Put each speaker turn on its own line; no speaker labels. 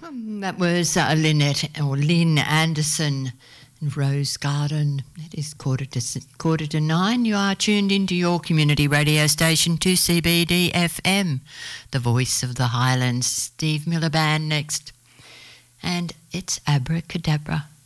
That was Lynn Anderson and Rose Garden. It is quarter to 9. You are tuned into your community radio station 2CBD FM, the voice of the Highlands. Steve Miller Band next. And it's Abracadabra.